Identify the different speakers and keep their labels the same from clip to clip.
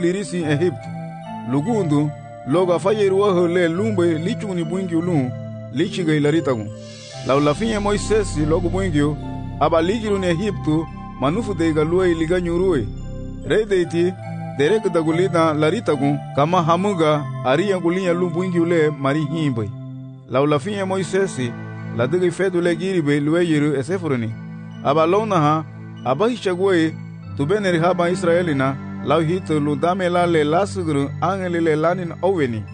Speaker 1: lirisi Egypt. Lugundu logo afayeruwa le lumbe lichuni buingi ulun lichiga ilaritagun. La ulafinye Moisés logo buingio aba ligiru ne Egipto manufu de galua iliga nyurue. Rei deiti derek dagulida laritagun kama hamuga aria gulinya lu buingi ule mari himbe. La ulafinye Moisés la digi fedu le giribe lueyiru esefuruni. Aba lona ha aba hichagwe tubeneri haba Israelina lau hito ludame la le lasugru angelile lanin oweni.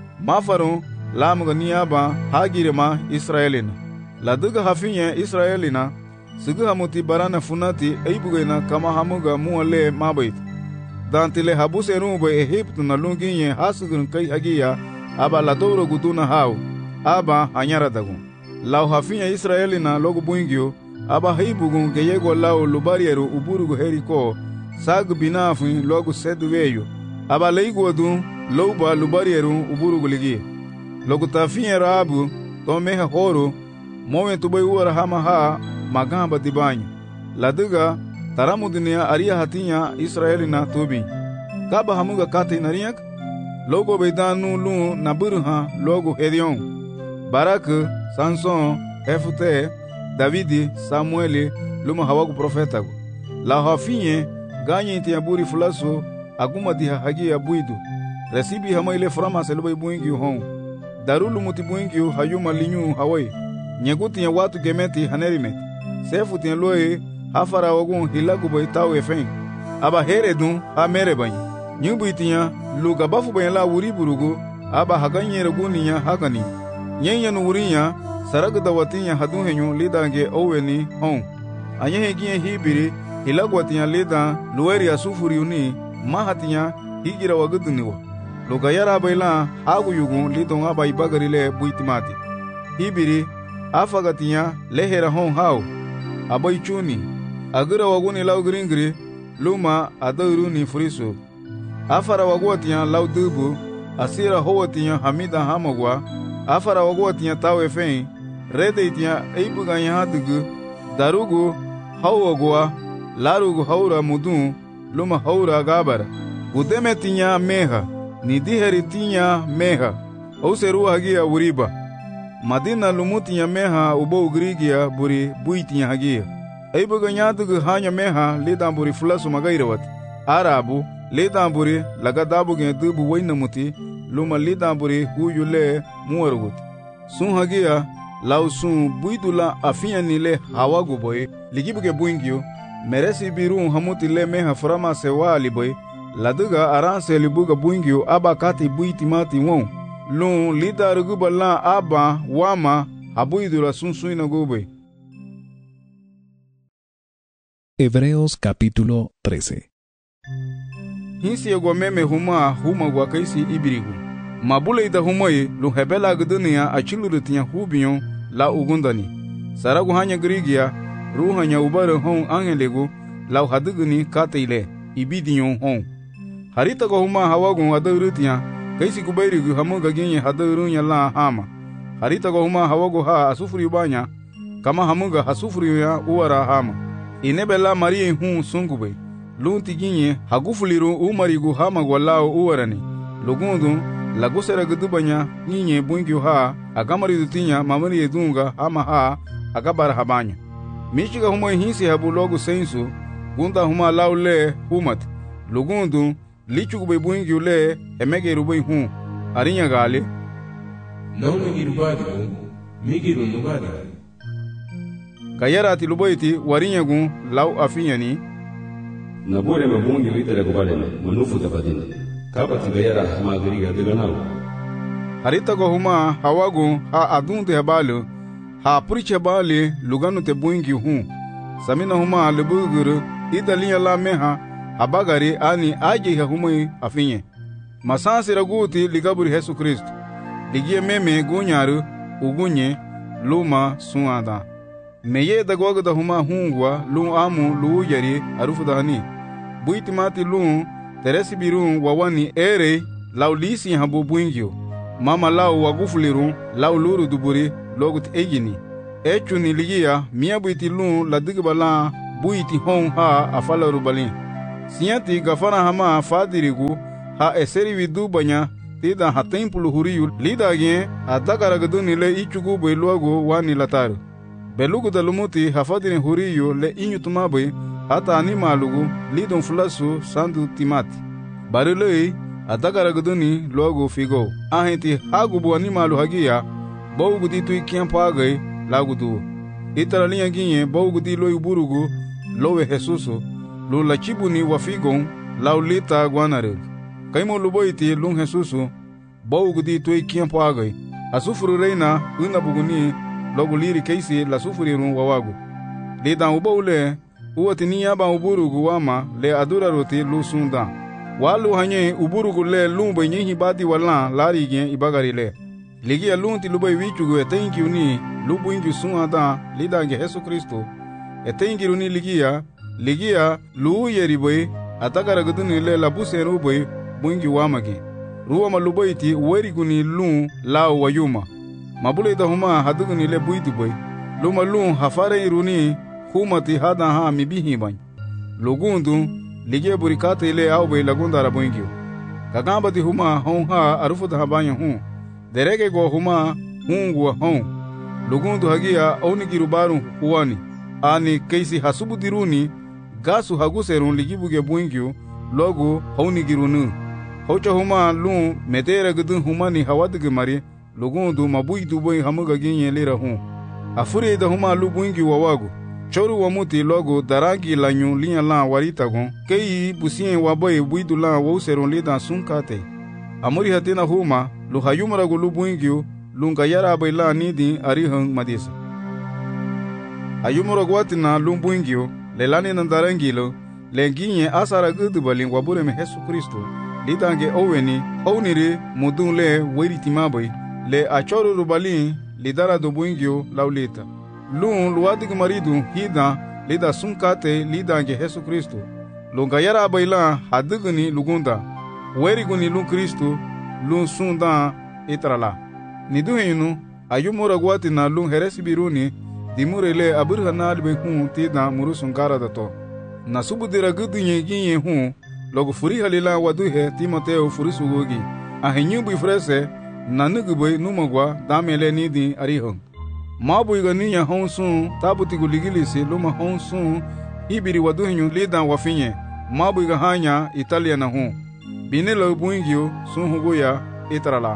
Speaker 1: Mafaru lamuga niaba hagirema Israelina. La duga hafinye Israelina sugu hamuti barana funati eibugena kama hamuga muale mabait. Dantile habuse rumbe Egipto na lunginye hasugun kai hagia aba la dobro guduna hau aba hanyara dagun. Lau hafinye Israelina logo buingio aba heibugun geyego lau lubarieru uburugu heriko sag binafin logo seduweyo aba leiguadu louba lubarieru uburugu ligi. Logo tafinye rabu tomeha horo mowe tubay uara hama ha magamba dibanyo. Laduga taramudinia aria hatinya Israelina tubi. Kaba hamuga kate nariyak logo beidanu lu naburha logo Hedion, Barak, Sanson, Efute, Davidi, Samueli luma hawagu profetagu. La hafinye ganye intiaburi fulaso aguma diha hagia buidu. Resibi hama ile frama selubai buingi hon. Darulu muti buingi hayuma linyu hawai. Nyeguti ya watu gemeti hanerimet. Sefu tiya loe hafara wagun hilagu baitaw efen. Aba heredun ha merebanyi. Nyubu itiya luga bafu bayala wuri burugu aba haganye reguniya hagani. Nyenya nuwurinya saragda watinya hadun henyu lidange oweni hon. Anyehe giye hibiri hilagu watinya lidan lueri asufuri uni mahatinya higira waguduniwa. Luga yara bayla hagu yugun lidon aba ibagarile buitimati. Hibiri afagatinya lehera hon hau abai chuni agira waguni lau gringri luma adauruni furisu afara wagwatinya lau dubu asira howatinya hamida hamagwa afara wagwatinya tawe fein rede itinya eibuganya hadugu darugu hawagwa larugu haura mudun luma haura gabara gudemetinya meha nidiheritinya meha auseru hagia uriba Madina lumutinya meha ubo ugrigia buri buitinya hagia. Eibuga nyadugu hanya meha lidan buri fulasu magairawat. Arabu lidan buri lagadabu gen dubu wainamuti luma lidan buri huyule muwarugut. Sun hagia lau sun buidula afinya nile hawagu boy ligibuge buingio meresi birun hamuti le meha frama sewa aliboy laduga aranse libuga buingio aba kati buitimati won. Lun lida rugubala aba wama abuidura sunsuina gube.
Speaker 2: Hebreos capítulo 13.
Speaker 1: Hinsi egwameme huma gwakaisi ibirigu. Mabule ida humai lu hebela guduniya achilurutinya hubiyon la ugundani. Saragu hanya grigia ruhanya ubare hon angelegu la haduguni kateile ibidiyon hon. Harita go huma hawagun adurutinya kaisi kubairigu hamuga ginye hadarunya la hama. Harita go huma hawago ha asufuri banya kama hamuga hasufuri ya uwara hama. Inebela marie hun sungube. Lunti ginye hagufuliru umarigu hama gwalao uwarani. Lugundu lagusera gudubanya ginye buingyu ha agamari dutinya mamari edunga hama ha agabara habanya. Michiga huma hinsi habu logu sensu gunda huma laule humat. Lugundu lichugube buingyu le emege rubai hun arinya gale
Speaker 3: nauna girubadi migiru nubadi
Speaker 1: kayara tilubaiti warinya gun lau afinyani
Speaker 3: nabore mabungi litere kubalene manufu tabadina kabati gayara magariga deganau
Speaker 1: harita go huma hawagu ha adunde habalu ha puriche bali luganu te buingyu hun samina huma lebuguru idalinya la meha abagari ani aje ha humai afinye masansi raguti ligaburi Yesu Kristo ligie meme gunyaru ugunye luma suada meye dagwaga da huma hungwa lu amu lu yari arufu dahani buitimati lu teresi birun wawani ere laulisi habu buingyo mama lau wagufuliru lau luru duburi logut ejini echuni ligia mia buiti lu ladigibala buiti hon ha afala rubalin Sinyati gafana hama fadirigu ha eseri vidu banya tida ha templo huriyu lidagien adagaragduni le ichugu beluago wani lataru. Belugu dalumuti hafadini huriyu le inyutumabe hata animalugu lidon fulasu sandu timati. Barilei adagaragduni logo figo. Ahenti hagubu animalu hagia bawgudi tui kiampagai lagudu. Itara linha ginye bawgudi loi burugu lowe Jesusu lu lachibuni wafigon laulita guanareg. Kaimo luboiti lung Jesusu bawgudi tui kiampagai. Asufuru reina unabuguni logo liri keisi la sufurirun wawagu. Lidan ubaule uwatini yaba uburugu wama le adura roti lu sunda. Walu hanye uburugu le lumbe nyihi bati walan lari gen ibagari le. Ligia lunti lubai wichugu etenki uni lubu ingi sunada lidange Yesu Kristo. Etenki uni ligia luu yeribai atakaraguduni le labuse rubai bungi wamagi. Ruwa malubaiti weriguni lun lao wayuma. Mabule ita huma haduguni le buitu bai. Luma lun hafare iruni humati hadan ha mibihi bany. Lugundu ligia burikate ile au bai lagunda rabungio. Kakambati huma hon ha arufuta habanya hun. Derege go huma hungwa hon. Lugundu hagia onigirubaru huani. Ani keisi hasubudiruni gasu haguserun ligibuge buingio logo honigirunu. Hocha huma lun metera gudun humani hawadige mari lugundu mabuidu boy hamuga ginye lira hun. Afuri da huma lu buingi wawagu. Choru wamuti logo darangi lanyu linya lan waritagon. Kei busien waboy buidu lan wauserun lidan sunkate. Amuri hatina huma lu hayumaragu lu buingio lunga yara bayla nidi arihang madisa. Ayumaragu watina lu buingio lelani nandarangilo lenginye asara gudubalin wabure me Yesu Kristo. Lidange oweni honiri mudun le weritimabai le achoru rubalin lidara do buingio laulita. Lun luadig maridu hida lida sunkate lidange Yesu Kristo. Lunga yara bayla haduguni lugunda. Weriguni lun Kristo lun sunda itrala. Niduhinu ayumura guatina lun heresibiruni dimurele aburhanalbe hun tida murusunkara dato. Nasubudira gudunye ginye hun logo furi halila waduhe Timoteo furi sugogi. Ahinyubu ifrese nanugubwe numagwa damele nidi arihon. Mabu iganinya honsun tabuti guligilisi luma honsun ibiri waduhinyu lidan wafinye. Mabu igahanya Italia na hun. Binelo buingio sun hugoya itrala.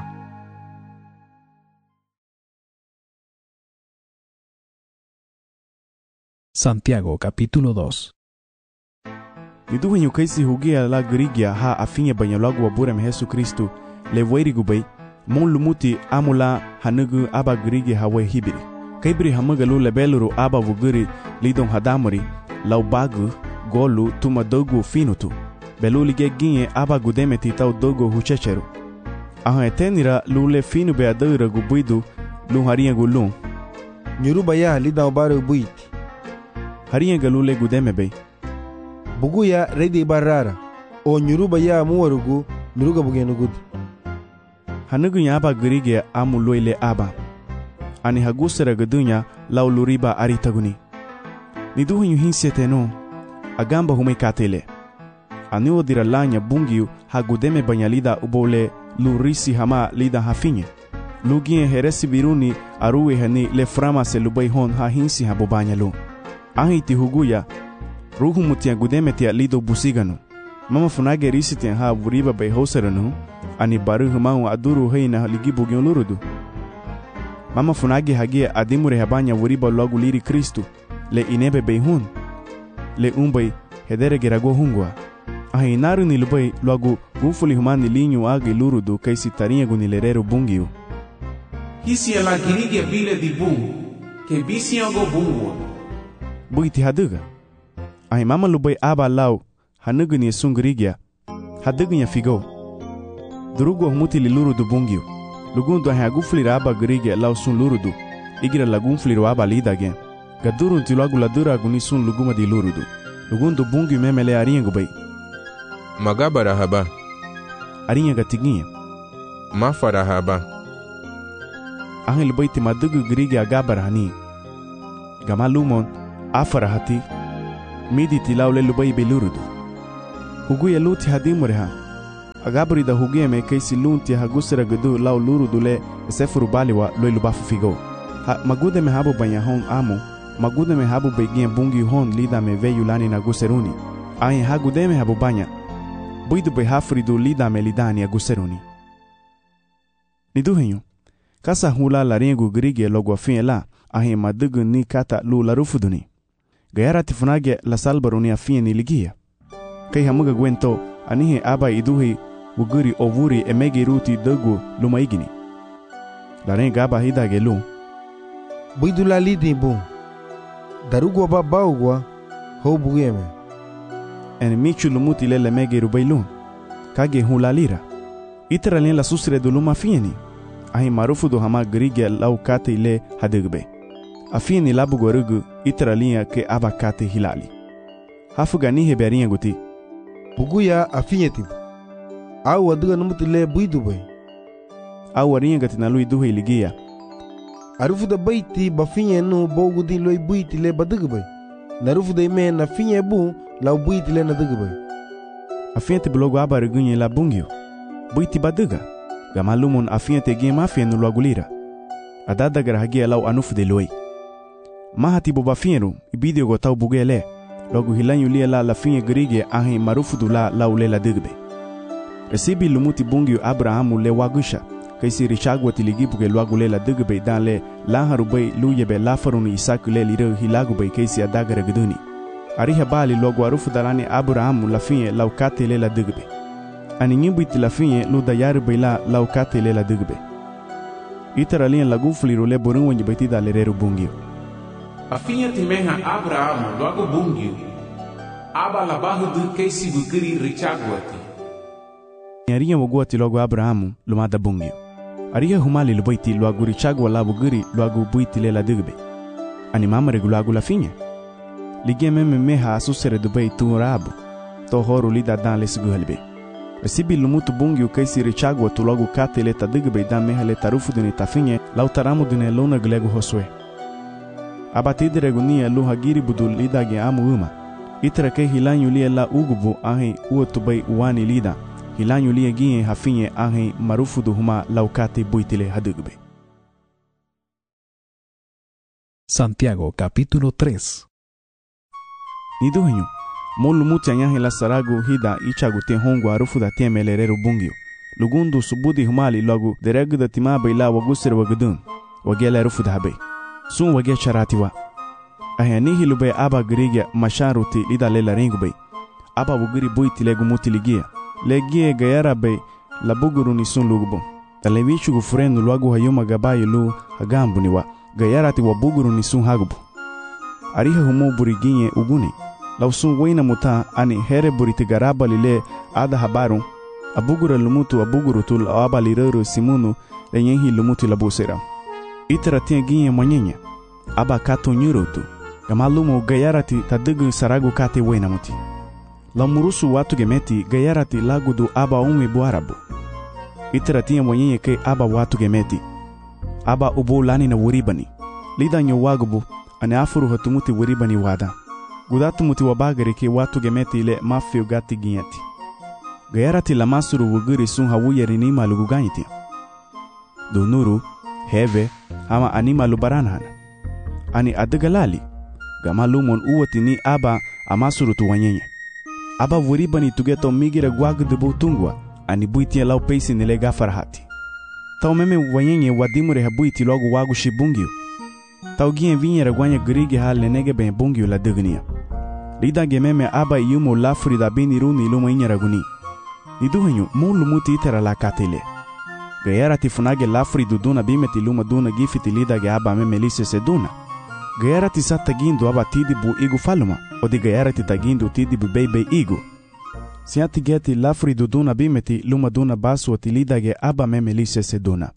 Speaker 2: Santiago capítulo 2.
Speaker 4: Niduhinyu kaisi hugia la grigia ha afinye banyalagu waburem Yesu Kristo le weirigubai mon lumuti amula hanugu aba grigia hawe hibiri. Kaibri hamagalu lebeluru aba vuguri lidon hadamuri lau bagu golu tuma dogu finutu. Belu lige ginye aba gudemeti tau dogo huchecheru. Aha etenira lule finu be adura gubuidu lun harinha gulun.
Speaker 5: Nyuruba ya lidon baru buiti.
Speaker 4: Harinha galule gudeme bei.
Speaker 5: Buguya redi barara o nyuruba ya muwarugu nuruga bugenugud.
Speaker 4: Hanugu ya aba grigia amu loile aba. Ani hagusera gadunya lau luriba aritaguni. Niduhinyu hinseteno agamba humekatele. Ani odira lanya bungiu hagudeme banyalida ubole lurisi hama lida hafinye. Lugien heresi biruni aruwe hani le frama se lubai hon ha hinsi habobanyalu. Ahiti huguya ruhu mutia gudemetia lido busiganu. Mama funage risitian ha vuriba bay hoseranu ani baru humau aduru heina ligibu gyolurudu. Mama funage hagia adimure habanya vuriba logu liri Kristu le inebe bay hun le umbay hedere gerago hungwa. Ahi naru ni lubai logu gufuli humani linyu agi lurudu kaisi tarinha gunilerero bungiu.
Speaker 6: Hisi la girigia vile di bungu ke bisiango bungu.
Speaker 4: Buiti haduga. Ahi mama lubai aba lau hanugu ni sungrigia hadugu nya figo. Durugu humuti li lurudu bungiu. Lugundu ahi agufuli aba grigia lau sun lurudu. Igira lagunfuli aba lidagen. Gaduru nti lagu ladura guni sun luguma di lurudu. Lugundu bungiu memele arinha gubai.
Speaker 7: Magabara haba.
Speaker 4: Arinha gatiginha.
Speaker 7: Mafara haba.
Speaker 4: Ahi lubai ti madugu grigia agabara hani. Gama lumon afara hati midi tilau le lubai belurudu. huguya luti hadimureha agabrida hugeme kaisi lunti hagusera gudu lau luru dule sefuru baliwa loilu bafu figo magude me habu banya hon amu magude me habu begien bungi hon lida me veyu lani na guseruni ahin hagude me habu banya buidu be hafridu lida me lidani a guseruni niduhenyu kasa hula laringu grige logo afin la ahin madugu ni kata lu larufuduni gayara tifunage la salbaruni afin ni ligia kai hamuga gwento anihe aba iduhi wuguri ovuri emegi ruti dogu lumaigini larenga aba hidage lu
Speaker 5: buidula lidi bu darugwa ba baugwa ho bugeme
Speaker 4: en michu lumuti le mege rubailu kage hula lira itera len la susre do luma fieni ahi marufu do hama grige lau kate ile hadegbe afieni labu gorugu itera linha ke aba kate hilali hafuga ni heberinha guti
Speaker 5: buguya afieti au waduga numuti le buidu bay
Speaker 4: au warinha gatina lui duhe ligia
Speaker 5: arufu da baiti bafinye no bogudi loi buiti le baduga bay narufu da ime na finye bu lau buiti le naduga bay
Speaker 4: afienti blogo aba regunye la bungio buiti baduga gamalumon afienti gem afienu luagulira adada garahagia lau anufu de loi mahati bo bafienu ibidio gotau bugele logo hilanyu lia la finye grige ahi marufu dula lau le la dugbe resibi lumuti bungio Abrahamu le wagusha kaisi richagwa tiligipu ke luagule la dugbe dan le laharubay luyebe lafaruni Isaku le liro hilagubay kaisi adagara guduni ariha bali logo arufu dalani Abrahamu la finye lau kate le la dugbe ani nyimbuiti la finye lu dayari bayla lau kate le la dugbe itara lien la gufliru le borun wenye baiti da lereru bungio
Speaker 6: afinha timeha Abrahamu logo bungio aba la barra do kaisi bukiri richagwati
Speaker 4: ariha wogwati logo Abrahamu lumada bungio ariha humali lubaiti logo richagwa la bugiri logo buiti le la dugbe ani mama regulago la finye ligie meme meha asusere dubai turabu to horu lida dan le siguhelbe resibi lumutu bungio kaisi richagwa tu logo kate le ta dugbe dan meha le tarufu duni tafinye lau taramu dune luna glego hoswe abatide regunia lu hagiri budul lidage amu uma itara ke hilanyu lia la ugubu ahi uotubai uwani lida hilanyu lia gie hafinye ahi marufu du huma laukate buitile hadugbe.
Speaker 2: Santiago capítulo 3.
Speaker 4: Niduhenyu molu muti anyahi la saragu hida ichagu te hongu arufu da tieme lereru bungio lugundu subudi humali logu deregu da timabe ila wagusir wagudun wagele arufu da habe sun wage charatiwa ahanihi lube aba grige masharuti lida lela ringube aba wugiri buiti legu muti ligia legie gayara be labuguru ni sun lugubo talevichu gufurenu luagu hayuma gabayi lu hagambuniwa gayarati wabuguru ni sun hagubu ariha humu buriginye uguni lau sun weina muta ani here buriti garaba lile ada habaru abugura lumutu abuguru tul aba lirero simunu lenyehi lumutu labusera itara tia ginye manyenya aba kato nyurotu gamalumo gayarati tadugu saragu kate weina muti la murusu watu gemeti gayarati lagudu aba umi buarabu itara tia manyenya ke aba watu gemeti aba ubu lani na wuribani lida nyo wagubu ane afuru hatumuti wuribani wada gudatu muti wabagari ke watu gemeti ile mafio gati ginyati gayarati la masuru wugiri sun hawuyeri ni malugu ganyiti dunuru heve ama anima lubaranhana ani adagalali gamalumon uwati ni aba amasuru tuwanyenye aba wuribani tugeto migira gwagudu butungwa ani buitia lau peisi nile gafarhati tau meme wanyenye wadimure habuiti logo wagu shibungio tau gien vinyera gwanya grige hale nege ben bungio la dugnia lida gememe aba yumo lafuri da bini runi luma inyera guni niduhenyu mulu muti itera la katele gayara tifunage lafuri duduna bimeti luma duna gifiti lida ge aba meme lise seduna gayara tisata gindu aba tidibu igu faluma odi gayara titagindu tidibu bebe igu siati geti lafuri duduna bimeti luma duna basu oti lida ge aba meme lise seduna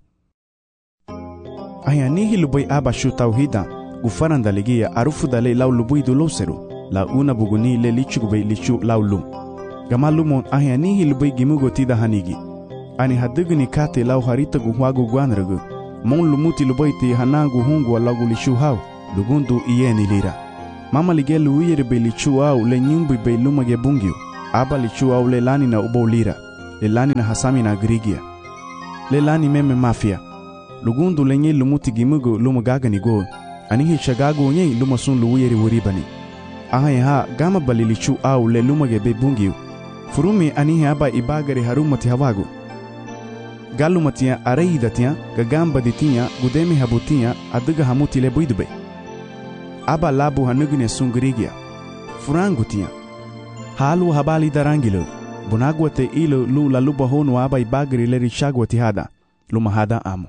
Speaker 4: ayanihi lubay aba shu tauhida gufaranda ligia arufu dale lau lubui du loseru la una buguni le lichugubay lichu lau lum gamalumon ayanihi lubay gimugo tida hanigi ani haduguni kate lau harita guhwagu gwanragu mon lumuti lubay ti hanagu hungu lagu lichu hau lugundu iyeni lira mama ligelu uyere be lichu au le nyumbu be lumage bungio aba lichu au le lani na ubo lira, le lani na hasami na grigia. Le lani meme mafia. Lugundu lenye lumuti gimugo lumagaga ni go, anihi chagago nye lumasun luwiri wuribani. Aha ha gama bali lichu au le lumage be bungiu. Furumi anihi aba ibagari harumati hawago. Galumatia areidatia gagamba ditia gudeme habutia adiga hamuti le buidube. Aba labu hanugine sungrigia. Furangutia. Halu habali darangilo. Bunagwate ilo lu la luba honu aba ibagari le richagwati hada. Lumahada amo.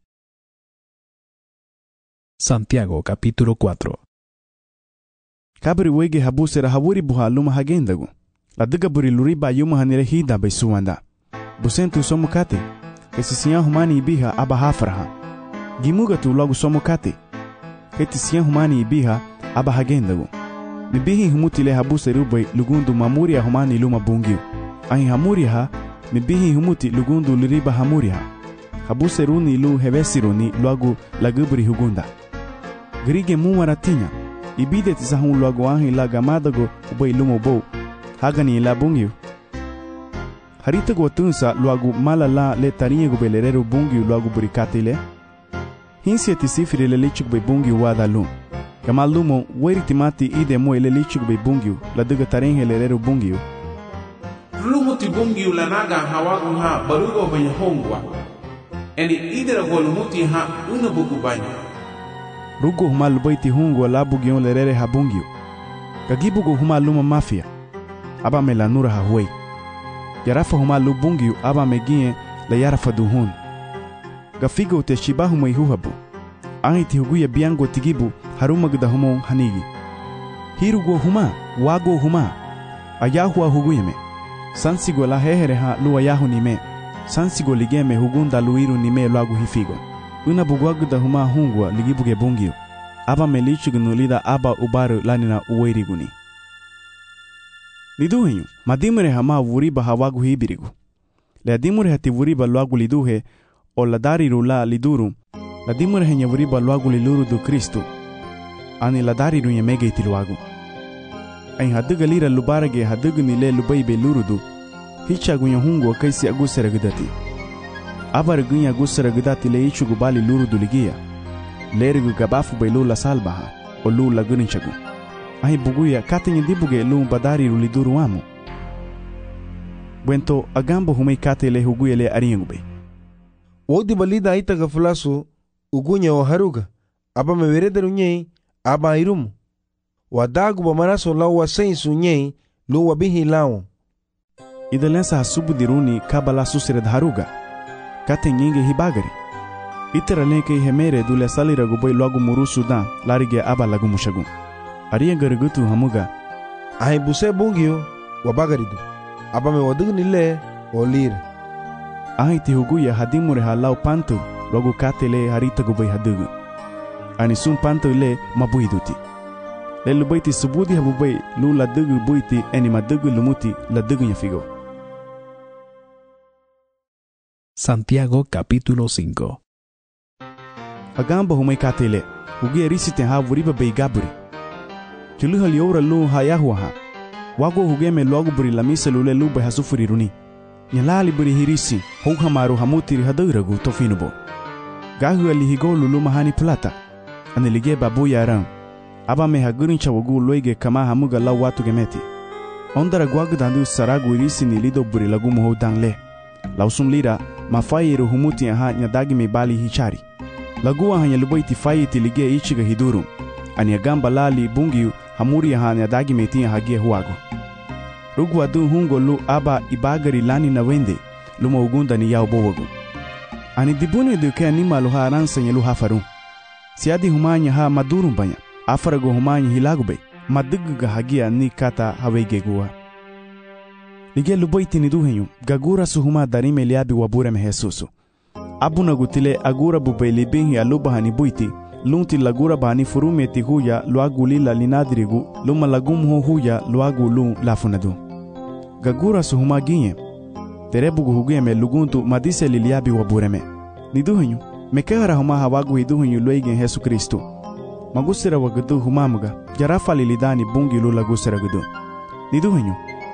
Speaker 2: Santiago capítulo 4.
Speaker 4: Kabri wege habusera hawuri buha luma hagendagu. La diga buri luriba yuma hanire hida bai suwanda. Busentu somukate. Kesisiyan humani ibiha aba hafraha. Gimuga tu logo somukate. Ketisiyan humani ibiha aba hagendagu. Mibihi humuti le habusera ubai lugundu mamuria humani luma bungiu. Ahi hamuria ha, mibihi humuti lugundu luriba hamuria ha. Habuseruni lu hevesiruni logo lagubri hugunda. Grige mumaratinya. Ibide tisahun logo ahi la gamadago ubai lumo bo. Hagani la bungiu. Harita go tunsa logo malala le tarinha go belerero bungiu logo burikate le. Hinsia tisifiri le lichuk be bungiu wada lum. Kamalumo weri timati ide mo ele lichuk be bungiu la duga tarinha lerero bungiu.
Speaker 6: Lumo ti bungiu la naga hawagu ha barugo banya hongwa. Eni idera go lumuti ha una bugu banya.
Speaker 4: Rugo huma lubaiti hungu la bugion lerere habungiu. Gagibugo huma luma mafia. Aba me la nura hahuei. Yarafa huma lubungiu aba megie la yarafa duhun. Gafigo te shibahu meihuhabu. Angi tihuguya biango tigibu haruma gda humo hanigi. Hirugo huma, wago huma. Ayahua huguyeme. Sansigo la hehere ha luwa yahu nime. Sansigo ligeme hugunda luiru nime lagu hifigo. Una bugwagda huma hungwa ligibuge bungiu. Aba melichugnu lida aba ubaru lanina uweiriguni. Liduhenyu, madimure hama wuriba hawagu hibirigu. Le adimure hati wuriba luagu liduhe, o ladariru la liduru, ladimure henya wuriba luagu liluru du Kristu, ani ladariru nyemege itiluagu. Ain haduga lira lubarage haduga nile lubaibe lurudu, hichagu nyahungu kaisi agusera gudati. Abar gunya agusera gudati le ichugu bali lurudu ligia, lerigu gabafu bailu la salbaha, o lu la guninchagu. Ahi buguya katenye dibuge lu badari ruliduru wamu. Bwento agambo humei kate le huguya le ariengube.
Speaker 5: Wodi balida aitaga fulasu ugunya wa haruga. Aba mewerederu nyei aba irumu. Wadagu ba maraso lau wa sensu nyei lu wabihi lau.
Speaker 4: Idalensa hasubu diruni kabala susire haruga. Kate nyenge hibagari. Itera lenke hemere dule salira guboi luagu murusu dan larige aba lagu mushagun. Ariya garigutu hamuga.
Speaker 5: Ahi buse bungiu wabagaridu. Aba me wadugu nile olira.
Speaker 4: Ahi tihuguya hadimure halau pantu logo katele harita gubai hadugu. Ani sun pantu le mabuiduti. Le lubaiti subudi habubai lu la dugu buiti eni madugu lumuti la dugu nyafigo.
Speaker 2: Santiago capítulo 5.
Speaker 4: Agamba humai katele. Hugia risite ha wuriba beigaburi. Chuluha liora lu hayahuaha. Wago hugeme logo buri la misa lule lube hasufuri runi. Nyalali buri hirisi, houha maru hamutiri haduragu tofinubo. Gahu alihigo lulu mahani plata. Anilige babu yaram. Aba me hagurincha wagu loige kama hamuga lau watu gemeti. Ondara guagu dandu saragu irisi ni lido buri lagu muho dangle. Lausum lira, mafayiru humuti aha nyadagi me bali hichari. Lagua hanya lubaiti fayiti lige ichiga hidurum. Aniagamba lali bungiu hamuri aha nyadagi metia hagia huago. Rugu adu hungo lu aba ibagari lani na wende luma ugunda ni yao bowagu. Ani dibune duke anima luha aransa nye luha farum. Siadi humanya ha madurum banya. Afarago humanya hilagube. Maduguga hagia ni kata hawege gua. Lige lubaiti ni duhenyu. Gagura suhuma darime liabi wabure mehesusu. Abuna gutile agura bube libinhi aluba hani buiti. Lunti lagura bani furume ti huya luagu lila linadirigu luma lagumho huya luagu lu lafunadu. Gagura suhuma ginye. Terebugu huguye me luguntu madise liliabi wabureme. Niduhenyu, mekehara huma hawagu hiduhenyu luigen Yesu Kristu. Magusira wagadu humamuga, jarafa lilidani bungi lu lagusira gudu. Niduhenyu,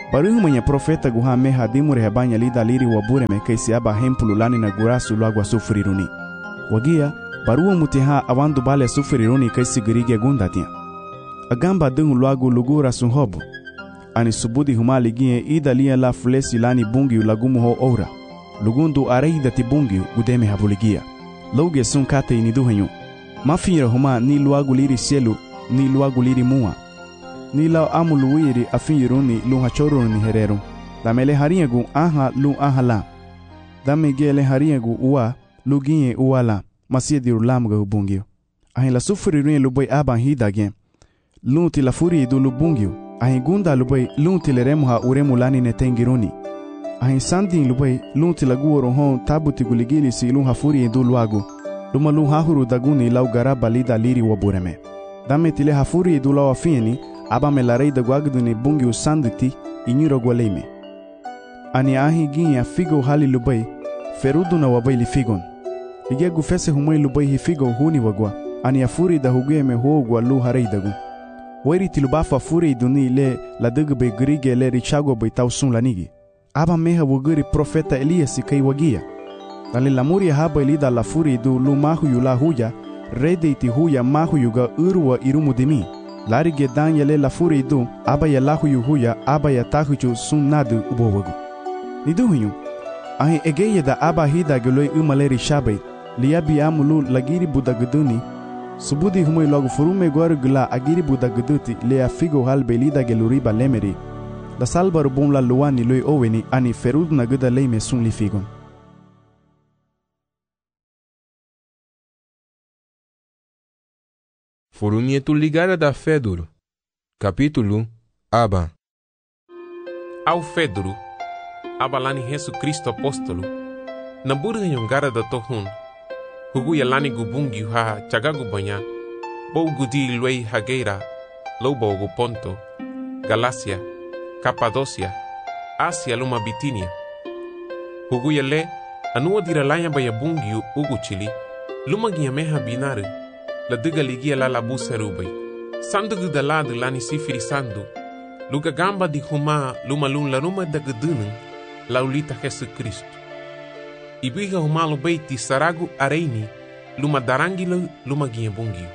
Speaker 4: Baruhu mwenye profeta guha meha dimure hebanya lida liri wabure mekaisi aba hempulu lani na gurasu luagwa sufuriruni. Wagia, baruwa mutiha awandu bale sufuriruni kaisi girige gundatia. Agamba dungu luagu lugura sunhobu. Ani subudi humali gie ida lia la fulesi lani bungi ulagumu ho ora. Lugundu areida ti bungi gudeme habuligia. Loge sun kate iniduhenyu. Mafira huma ni luagu liri sielu ni luagu liri mua. Ni lao amu luwiri afiniruni lu hachoruni hereru. Damele hariegu aha lu aha la. Dame gele hariegu uwa lu gie uwa la. Masie diru lamga hubungio. Ahin la sufuriruni lubai aban hidage. Lunti la furi du lubungio. Ahin gunda lubai lunti le remuha uremu lani netengiruni. Ahin sandin lubai lunti la guoro hon tabuti guligili si lunha furi du luagu. Luma lu hahuru daguni lau garaba lida liri wabureme. Dame tile hafuri du lau afieni. Aba me la rei da guagduni bungi usanditi inyiro gwaleime. Ani ahi ginya figo hali lubai, ferudu na wabai li figon. Ligia gufese humai lubai hi figo huni wagwa, ani afuri da hugue me huogwa lu harei dagu. Wairi tilubafa furi duni le la dugbe grige le richago bai tausun lanigi. Aba meha wuguri profeta Elias kai wagia. Dali la muri haba ilida la furi du lu mahu yu la huya, rede iti huya mahu yuga urwa irumu dimi. Lari gedan yale la furi du, aba ya lahu yu huya, aba ya tahuju sun nadu ubowagu. Nidu hunyu, ahi egeye da aba hida geloi umaleri shabai, liabi amulu lagiri budaguduni, subudi humoi logo furume gwaru gula agiri budaguduti lea figo halbe lida geluriba lemeri, la salbaru bom la luani loi oweni ani ferud na guda leime sun li figon.
Speaker 7: Forunietu ligara da Feduro. Capítulo Aba.
Speaker 6: Ao Fedro, abalani Jesu Cristo apóstolo, na burga yongara da tohun, huguya lani gubungi ha chagagu banha, bou gudi luei hageira, loubo Ponto, Galácia, Capadócia, Ásia luma Bitínia. Huguya le, anua diralanya baya bungi ugu chili, luma meha binare, la diga ligia la busa rubai. Sandu da lado lani sifiri sandu, luga gamba di huma luma lun la ruma da gudunun, la ulita Jesu Cristo. Ibiga huma lo beiti saragu areini, luma darangilo luma gia bungiu.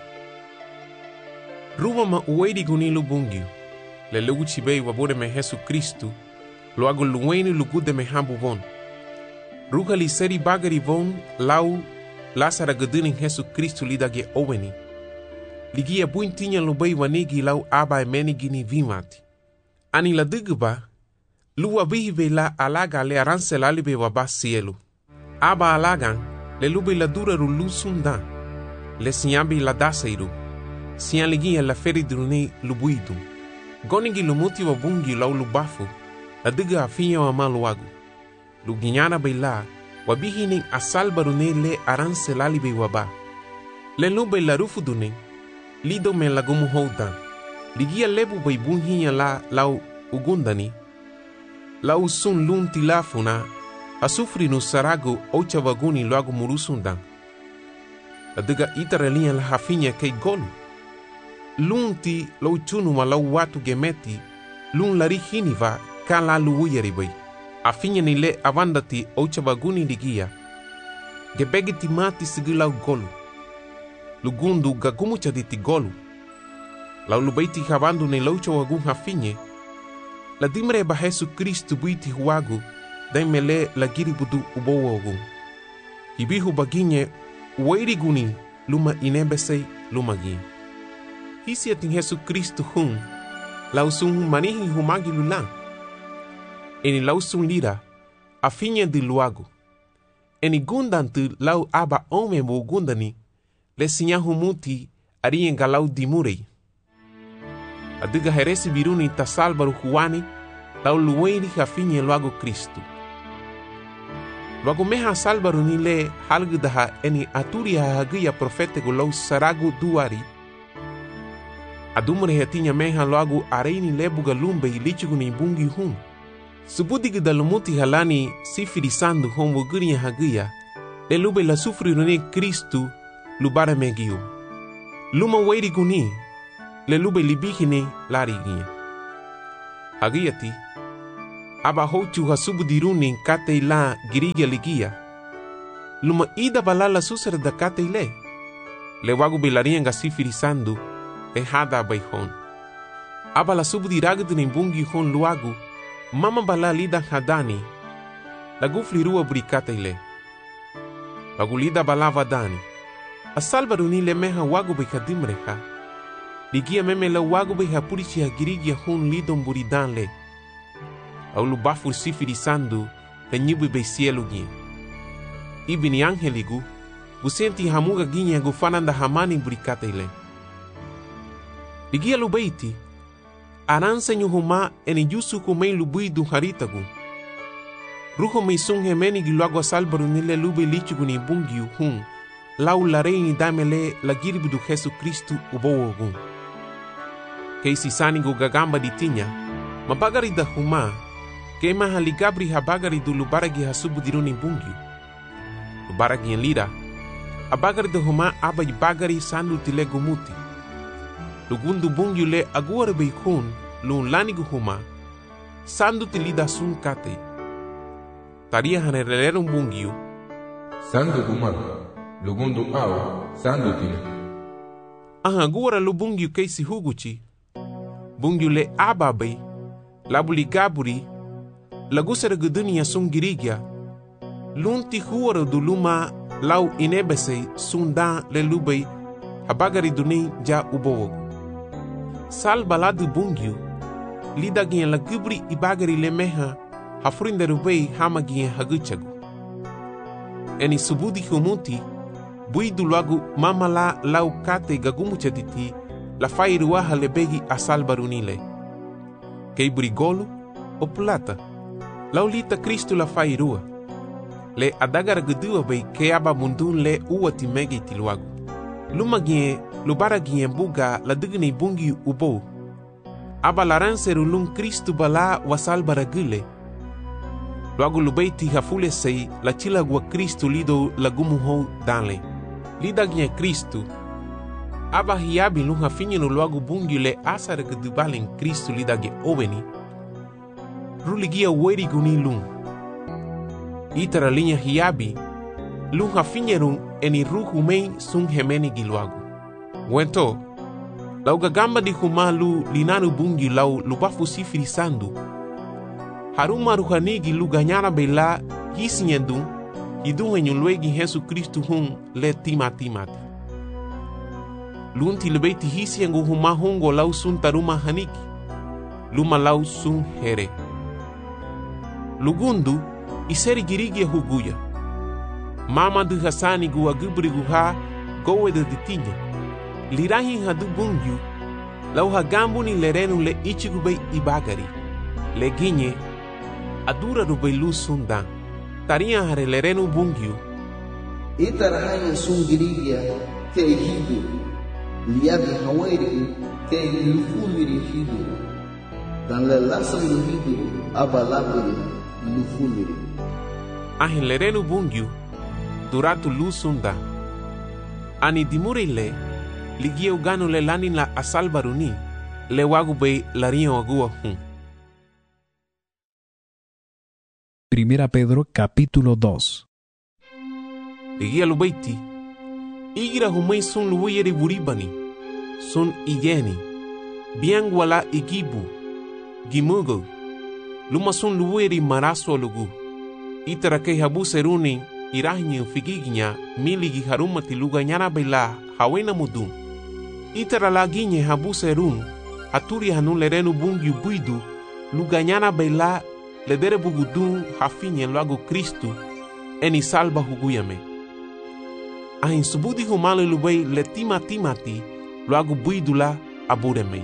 Speaker 6: Ruba ma uwedi gunilu bungiu, le lugu chibei wabore me Jesu Cristo, lo agu luweni lugude me hambu von. Ruga li seri bagari von, lau Lásara gudunin Jesu Cristo lidage oweni. Ligia buintinya lubai wanigi lau aba menigi ni vimati. Ani la digba, luwa bihibe la alaga le aranse lalibe waba cielo. Aba alagan, le lube la dura rulu sundan. Le siambi la daseiru. Sian ligia la feridrune lubuidum. Gonigi lumuti wabungi lau lubafu. La diga afinya wa maluagu. Luginyana beila, wabihinin asal barune le aranse lalibe waba. Le lube la rufudune, lido me lagumu houdan. Ligia lebu baibunhinya la lau ugundani. Lau sun lun tilafuna, asufri no sarago ocha vaguni loago murusundan. La diga itaralinha la hafinya kei golu. Lunti lau chunu ma lau watu gemeti, lun lari hiniva ka la luuyaribai. Afinya ni le avandati ocha vaguni ligia. Gebegiti mati sigilau golu. Lugundu gagumu chaditi golu. Lau lubaiti havandu ni laucha wagun hafinye. La dimre ba Jesu Cristo buiti huagu. Daimele la giribudu ubowa ogun. Hibihu baginye uwairi guni luma inebesei luma gin. Hisi atin Jesu Cristo hun. Lau sun manihi humagi lulan. Eni lau sun lira, afinha de luago. Eni gundantu lau aba ome mo gundani, le sinyahu muti arien galau dimurei. Adiga heresi biruni tasalbaru huani, lau luweni afinha luago Cristo. Luago meha salbaru ni le halgudaha eni aturi hagia profetego lau saragu duari. Adumre hetinha meha luago areini lebuga lumbe ilichigu ni bungi hun. Subudig da lumuti halani sifirisando homo guria hagia, le lube la sufrirune Cristo lubara megiu. Luma wairi guni, le lube libihine larigia. Hagiati, aba hochu hasubu dirunin kate ila girigia ligia. Luma ida balala susar da kate ile. Le wagu belarian gasifiri sandu e hada baihon. Aba la subu diragdu nimbungi hon luagu, mama bala lida hadani, lagu flirua burikate ile. Wagu lida bala vadani. Asalbaruni le meha wagu behadimreha. Ligia meme la wagu behapurichi hagirigia hon lidon buridan le. Au lubafur sifiri sandu le nyibu be cielo guia. Ibini angeligu, busenti hamuga guinha gufananda hamani burikate ile. Ligia lubeiti, aransa nyuhuma eni yusu kumei lubui du haritagu. Ruho meisung hemeni giluago salbarunile lube lichugu ni bungiu hun, lau larei damele la giribu du Jesu Kristu ubowogu. Keisi sanigu gagamba ditinya, mabagari da huma, kema haligabri habagari du lubaragi hasubu diruni bungiu. Lubaragi en lira, abagari da huma abai bagari sandu tile gumuti. Lugundu bungiu le aguare beikun, lun lanigu huma, sandu tilida sun kate. Taria hanerelerum bungiu,
Speaker 7: Sandu Gumar, Lugundu Au, Sandu Tine.
Speaker 6: Aguara lu bungiu keisi huguchi, bungiu le ababai, labuli gaburi, lagusera gudunia sun girigia, lunti huara du luma lau inebese sundan le lubei, habagari duni ja ubowogu. Sal baladu bungiu, lidagien la gubri ibagari le meha, hafurinde rubei hamagien haguchagu. Eni subudi humuti, bui du lagu mamala lau kate gagumuchatiti, la fairuaha lebegi asal barunile. Kei brigolo o plata, lau lita Kristu la fairua. Le adagara gudua bei ke aba mundun le uati megi tiluagu. Lumagien lubaragien buga la digni bungi ubo. Aba laranseru lung Kristu bala wasal baragule. Luagu lubeiti hafule sei la chilagua Kristu lido lagumuho danle. Lidagien Kristu. Aba hiabi lung hafinyenu luagu bungi le asara gudubalen Kristu lidage oveni. Ruligia weri guni lung. Itara linha hiabi, lung hafinyerun eni ruhu mei sun hemeni giluagu. Wento, lau gagamba di humalu linanu bungi lau lubafu sifiri sandu. Haruma ruhanigi lu ganyana bela hisinyendun, hidunhenyu luegi Jesu Kristu hun le timati. Lunti lebeiti hisiengu huma hungo lau sun taruma haniki, luma lau sun here. Lugundu, iseri girigia huguya. Mama du hasani gu agubri guha gowe de ditinya. Lirahi hadu bungiu, lau hagambu ni lerenu le ichigubei ibagari. Le ginye, adura rubei lu sundan. Taria hare lerenu bungiu.
Speaker 8: Itarahanyo sun girigia te hidu. Liabi hawairi te lufumiri hidu. Dan le lasan hidu abalaburi lufumiri.
Speaker 6: Ahin lerenu bungiu, duratu lu sunda. Ani dimurile, ligia ugano le lanin la asal baruni, le wagu bei larion agua hun.
Speaker 2: Primera Pedro capítulo 2.
Speaker 6: Ligia lubeiti, igira humei sun luweyeri buribani, sun igeni, bien wala igibu, gimugo, luma sun luweyeri maraso lugu. Itara kei habu seruni irahinyo figiginya miligi haruma tiluga nyana bela hawena mudun. Itara laginye habu serun haturi hanun lerenu bungi buidu luga nyana bela ledere bugudun hafinye lago Kristu eni salba huguyame. Ahin subudi humale lubei le timati lago buidu la abureme.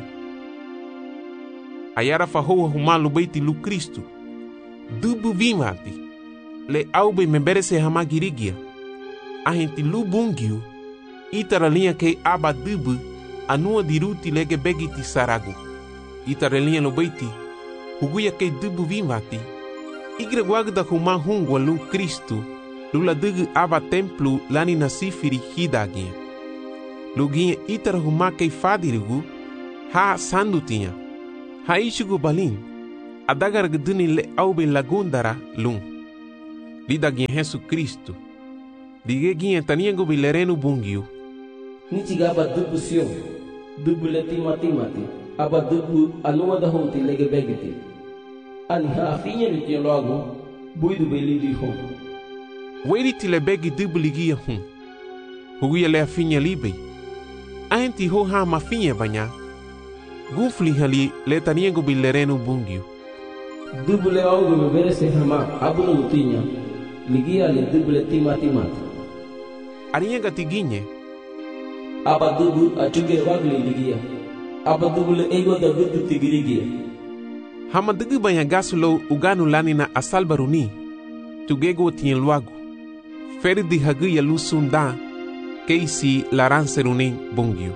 Speaker 6: Ayara fahoa humalu beiti lu Kristu dubu vimati. Le aube memberese hama girigia. Ahenti lu bungiu, itara linha ke aba dubu, anua diruti lege begiti saragu. Itara linha lo beiti, huguya ke dubu vimati. Igre guagda huma hungwa lu Kristu, lula dugu aba templu lani nasifiri hidagia. Luginha itara huma ke fadirigu, ha sandutinha. Ha ishugu balin, adagar gduni le aube lagundara lum. Lida gien Jesu Cristo. Dige gien taniengo bilerenu bungiu.
Speaker 9: Nichiga aba dubu sio. Dubu leti mati. Aba dubu anua da honti lege begiti. Ani hafinya ni logo. Buidu belidi hon.
Speaker 6: Weri tile begi dubu ligia hun. Huguia le afinya libe. Aenti ho ha mafinya banya. Gufli hali le taniengo bilerenu bungiu.
Speaker 9: Dubu le augo me verese hama abunu utinya. Ligia le dubu leti mati.
Speaker 6: Arienga tiginye.
Speaker 9: Aba dubu achuge wagli ligia. Aba dubu le ego da dubu tigirigia.
Speaker 6: Hama dugu banya gasulo uganu lani na asalbaruni. Tugego tien luagu. Feri di hagu ya lusunda. Keisi laranserunin bungiu.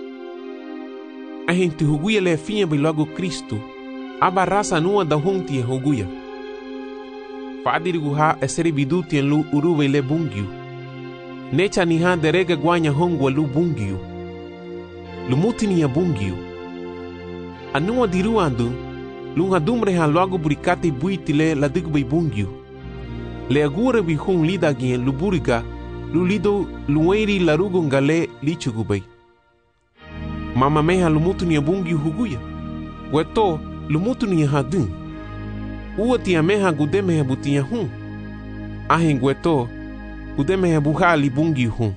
Speaker 6: Ahin tu huguya le finha biluagu Cristo. Aba rasa nua da honti huguya. Fadirigu ha eseri bidu tien lu uruwe le bungiu. Necha ni ha derega guanya hongwa lu bungiu. Lumutini ya bungiu. Anua diruandu. Lunga dumre ha luagu burikati buitile la digubay bungiu. Le agura bihung lida gien luburiga. Lulido lueri larugo ngale lichugubay. Mama meha lumutini ya bungiu huguya. Weto lumutini ya hadun. Uatia meha gudeme ya butia hun. Ahin weto. Udeme ya buhali bungi hun.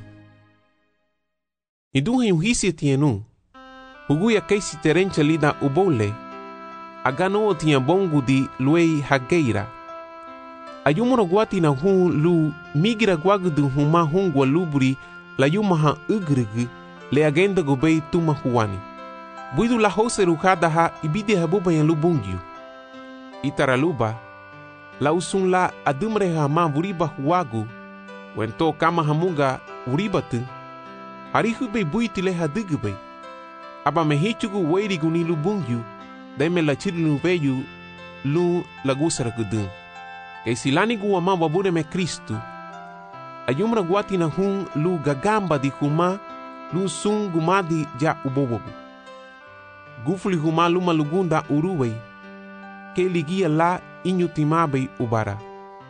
Speaker 6: Iduhe yuhisi tienu. Huguya keisi terencha lida ubole. Agano tia bongu di luei hageira. Ayumoro guati na hun lu migira guagudu huma hungwa luburi la yumaha ugrigi le agenda gubei tuma huani. Buidu la hose rukada ha ibide habuba ya lubungiu. Itaraluba. La usun la adumre hama vuriba huagu. Wento kama hamunga uribatu. Harihube buitile hadugube. Aba mehichugu weirigu ni lubungiu. Daime la chirilu veyu lu lagusara gudun. Kaisilani guwa ma wabure me Kristu. Ayumra guati na hun lu gagamba di huma lu sun gumadi ja ubobobu. Gufuli huma luma lugunda uruwei. Ke ligia la inyutimabe ubara.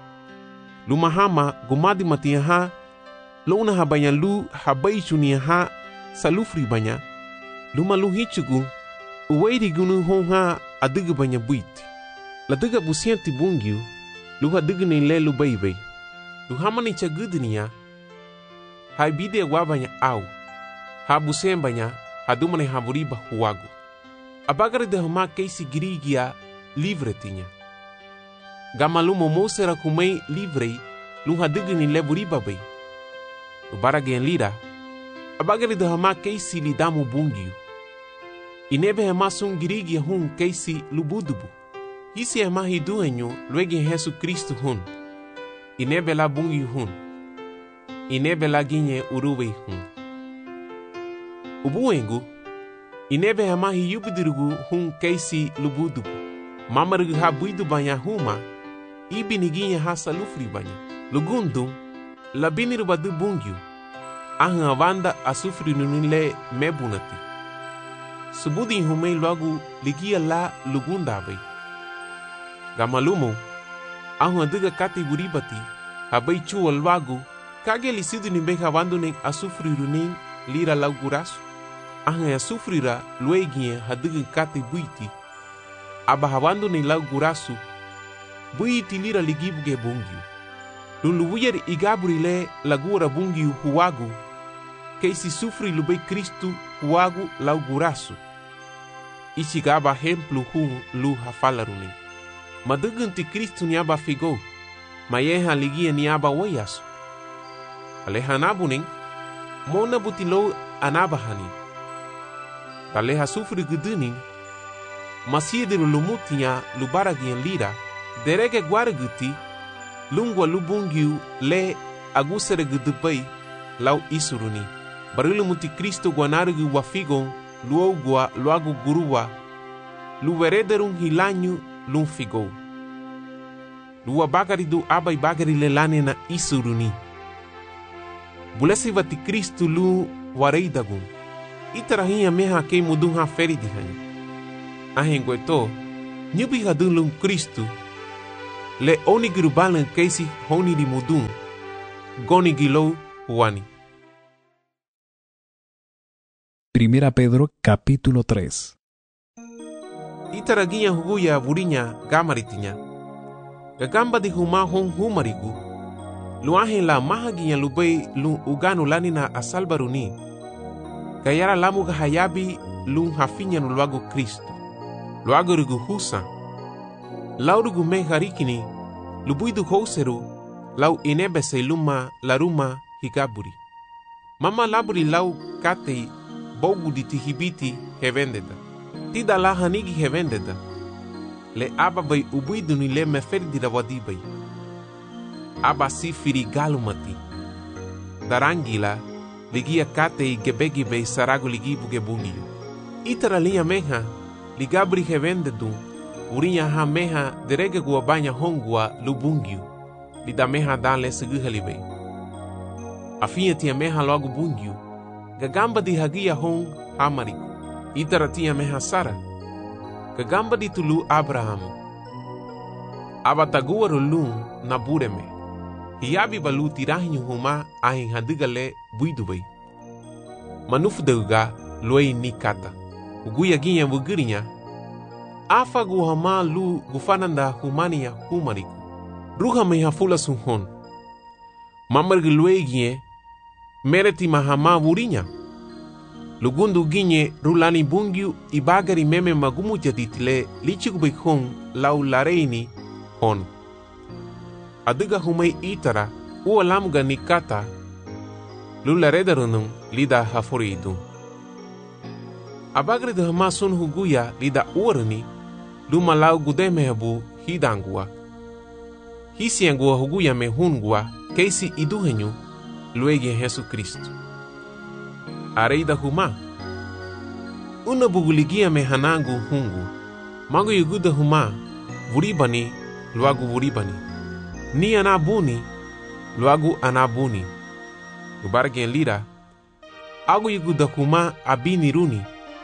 Speaker 6: Lumahama gumadi matia ha luna habanya lu habai chunia ha salufri banya luma lu hichugu uweiri gunu honha adugu banya buiti la duga busienti bungiu lu hadugu ni lelu baybay lu hamani chagudnia hai bide wabanya au ha busem banya hadumane havuriba huagu abagari de hama keisi girigia livre tinya Gamalumo mosera kumei livrei lunha digni leburiba bay. Ubaragen lira. Abagari de hama keisi lidamu bungiu. Inebe hama sungirigi hun keisi lubudubu. Hisi hama hiduenyo luegi Jesu Cristo hun. Inebe la bungiu hun. Inebe la ginye uruwe hun. Ubuengu. Inebe hama hiyubudirugu hun keisi lubudubu. Mamarigu ha buidu banya huma. Ibiniginha ha salufri banya. Lugundum, labinir badu bungiu. Ahan avanda asufri nunile mebunati. Subudi humei logo ligia la lugunda bay. Gamalumo, ahan adiga kati buribati, habay chuwa lwagu, kage lisidu ni beka vanduning asufri runing lira laugurasu. Ahan asufrira luegia hadiga kati buiti. Aba havandu ni laugurasu. Buiti lira ligibuge bungiu. Lulubuyer igaburi le lagura bungiu huagu. Keisi sufri lube Kristu huagu laugurasu. Ichigaba hemplu hun lu hafalaruni. Madugunti Kristu niaba figo. Mayeha ligia niaba wayasu. Alehanabuning. Mona butilo anabahani. Taleha sufri guduning. Masiediru lumutinya lubaragian lira. Derege guarguti, lungwa lubungiu le agusere gudupai lau isuruni. Barilu muti Kristo guanarugu wafigon, luogua luagu guruwa, luverederun hilanyu lumfigo. Lua bagari du abai bagari le lane na isuruni. Bulesi vati Kristo lu wareidagun. Itarahinha meha kei mudunha feridihani. Ahengueto, Nyubi hadun lum Kristu. Le onigiru balan keisi honi di mudun. Goni gilo huani.
Speaker 2: Primera Pedro capítulo 3.
Speaker 6: Itaraginya huguya vurinya gamaritinya. Gagamba di huma hon humarigu. Luahin la mahaginya lubay lu uganu lanina asal baruni. Gayara lamu gahayabi lu hafinya nuluago Kristu. Luago rigu husa. Lau rigu meharikini. Lubuidu houseru. Lau inebese luma laruma higaburi. Mama laburi lau katei bogu di tihibiti hevendeda. Tida la hanigi hevendeda. Le aba bai ubuidu ni le meferdi da wadibai. Aba sifiri galumati. Darangila ligia katei gebegi bei sarago ligibu gebungiyo. Itara linha meha ligabri hevendedu. Urinya ha meha derege gua banya hongua lubungiyo. Lida meha danle seguhalibei. Afinha tia meha logo bungiyo. Gagamba di hagia hong hamariku. Itara tia meha Sara. Gagamba di tulu Abraham. Abatagua rulun na bureme. Hiabi balu tirahinyu huma ahin hadigale buidubai. Manufdeuga luei nikata. Uguya ginha bugirinya. Afa guhama lu gufananda humania humariku. Ruha meha fula sunhon. Mamargi luei ginhe. Mereti mahama wurinya. Lugundu ginye rulani bungiu ibagari meme magumu jaditile lichikubai hon lau lareini hon. Adiga humai itara ua lamuga nikata lularedarunum lida haforidu. Abagari de hama sun huguya lida uarani luma lau gudemehabu hidangua. Hisiangua huguya me hungua keisi iduhenyu luegi Yesu Kristu. Areida huma. Una buguligia me hanangu hungu. Mago yuguda huma. Vuribani luagu vuribani. Ni anabuni luagu anabuni. Gubargen lira. Agu yuguda huma abini runi.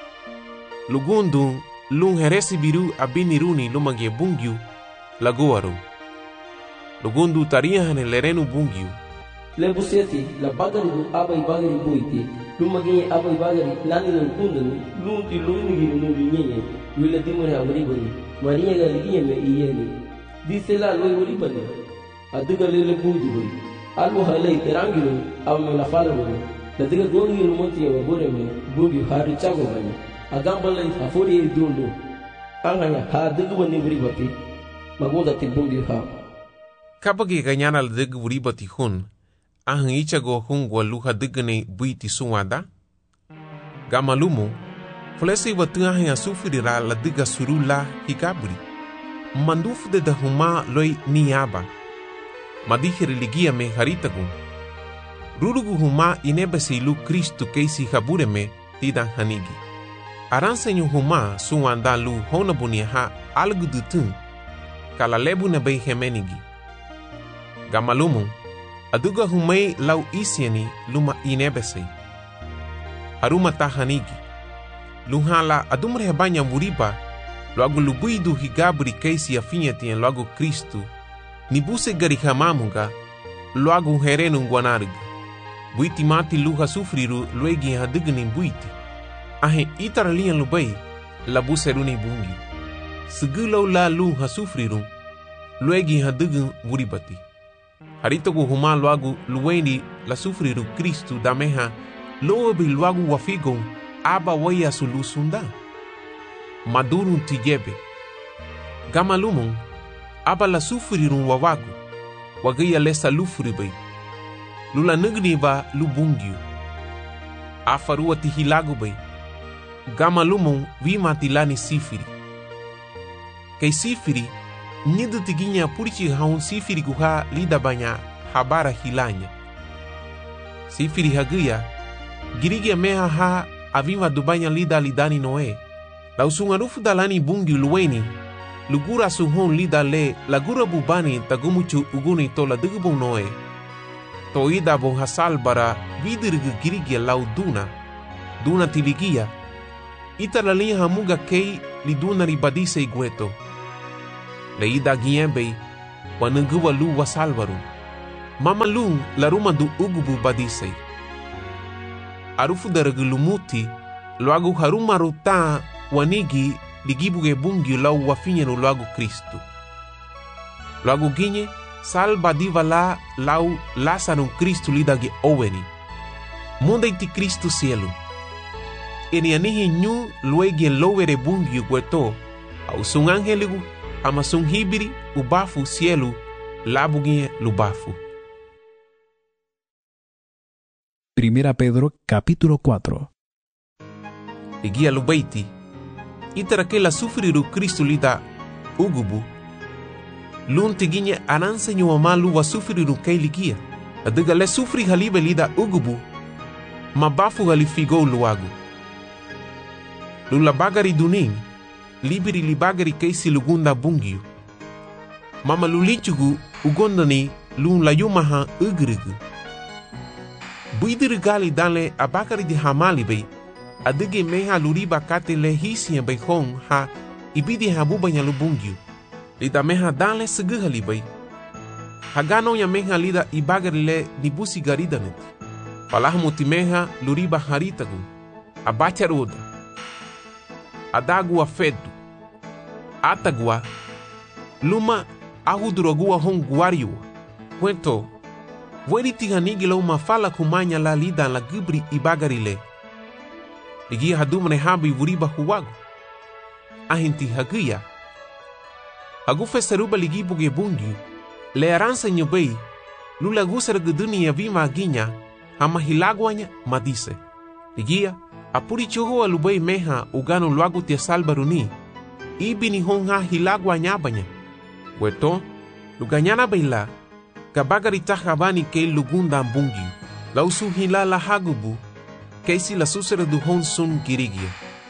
Speaker 6: Lugundu lung heresi biru abini runi lumage bungyu laguaru. Lugundu taria hane lerenu bungyu.
Speaker 9: Lebuseti la bagari du abai bagari buiti lumagi abai bagari lani lan kundani lunti lungi lungi nyenye wila dimore amribani mariya galigi me iyeni disela loy wulibani aduga lele buidi boy almu halay terangilu amme la falamu la diga gongi lumonti wa bore me bugi hari chago bani agambalay afori dundu anganya ha diga bani wulibati magoda tibungi ha
Speaker 6: Kabagi ganyana la diga wulibati hun. Ahang ichago hungwa luha digane buiti suwada. Gamalumu, flesi watu ahang asufirira la diga surula higabri. Mandufu de huma loi niaba. Madihi religia me haritagun. Rurugu huma inebasi lu Kristu keisi habure me tidan hanigi. Aransenyu huma suwanda lu honabunia ha algu dutun. Kala lebu na bei hemenigi. Gamalumu, aduga humay lau isiani luma inebesay. Haruma tahanigi. Luhala adumre hebanya muriba loago lubuidu higabri keisi afinhatian loago Kristu nibuse garihamamunga loago herenu guanarg. Buiti mati luha sufriru luegi hadigni buiti. Ahe itaralian lubai labuseruni bungi. Segulau la luha sufriru luegi hadign muribati. Haritogu huma loagu luweni la sufriru Kristu dameha loabi loagu wafigon aba waya sulusunda. Madurun tijebe. Gamalumon aba la sufrirun wawagu. Wagaya lesa lufribai. Lula nagni ba lubungyu. Afarua tihilagu bai. Gamalumon vima tilani sifiri. Kay sifiri nidu tiginya purichi haun sifiri guha lida banya habara hilanya. Sifiri hagaya girigia meha ha avima dubanya lida lidani noe. Lausungarufu dalani bungi luweni. Lugura suhon lida le lagura bubani tagumuchu uguni tola digubung noe. Toida bon hasal bara vidirgu girigia lau duna. Duna tiligia. Ita lalinha muga kei liduna ribadise igueto. le ida giembe wanungu walu wasalvaru. Mama lung la ruma du ugubu badisei. Arufu daragulumuti loagu haruma ruta wanigi ligibuge bungi lau wafinyenu loagu Kristu. Loagu ginye salba diva la lau lasanum Kristu lidagi oweni. Munda iti Kristu cielo. Eni anihi nyu luegi lowere bungi gueto au sung angeligu ama sung hibiri ubafu cielo labugie lubafu.
Speaker 2: Primera Pedro capítulo 4.
Speaker 6: Igia lubaiti itara que la sufriru Kristu lida ugubu lun tiginya ananse nyuama luwa sufriru kay ligia adiga le sufri halibe lida ugubu mabafu halifigo luagu lula bagari duning libiri li bagari kaysi lugunda bungiu mama lulichugu ugondani lun la yumaha ugrigu buidiri gali danle abakari di hamali bay adige meha luriba kate le hisi bay hong ha ibidi habuba nya lubungyu lida meha danle seguhali bay hagano ya meha lida ibagari le nibusi garidanet palahmuti meha luriba haritagu abacharuda adagua fedu atagua luma ahudurogua hong guariu cuento Weri tiganigi la uma fala kumanya la lida la gibri ibagarile. Ligi hadumre habi vuriba huwagu. Ahinti hagia. Hagu festeruba ligi buge bungi. Le aransa nyobei. Lula gusar guduni ya vima aginya. Hama hilagwanya madise. Ligia apuri chogo alubei meha ugano luagu tia salbaruni. Ibini honga hilagwanya banya. Weto luganyana beila. Kabagari tahabani ke lugunda bungi. Lausu hila la hagubu. Keisi la susere du hon sun girigia.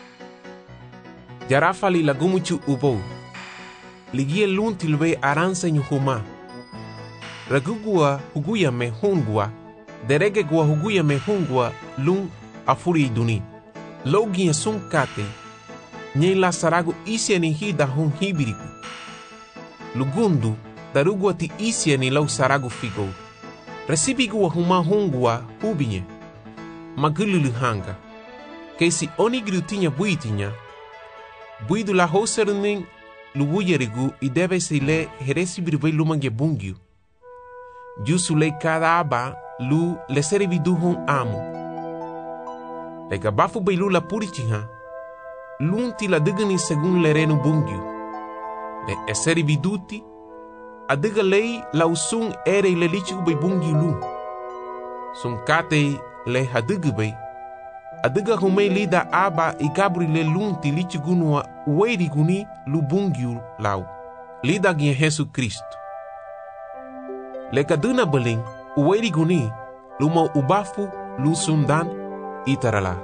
Speaker 6: Jarafali la gumuchu ubou. Ligie lunti lube aranse nyuhuma. Ragugua huguya me hungua. Derege gua huguya me hungua lung afuri duni. Logia sun kate. Nye la saragu isya ni hida hon hibiriku. Lugundu. Darugua ti isya ni lau saragu figo. Resibigua huma hungua hubinye. Magululu hanga. Keisi onigru tinya buitinya. Buidu la hoseruning lubuyerigu idebe se le heresibirve lumange bungiu. Jusu le kada aba lu le seribidu hon amo. Le gabafu beilu la purichiha. Lunti la digani segun le renu bungiu. Le eseribiduti adiga lei lausung ere le lichu bay bungi lu. Sun kate le hadiga bay. Adiga humei lida aba igabri le lunti lichu gunua uweri guni lu bungi lau. Lida gien Jesu Kristo. Le kaduna baling uweri guni luma ubafu lu sundan itarala.